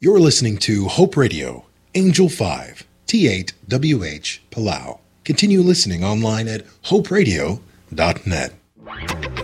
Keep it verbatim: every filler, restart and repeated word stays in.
You're listening to Hope Radio, Angel five, T eight W H, Palau. Continue listening online at hope radio dot net.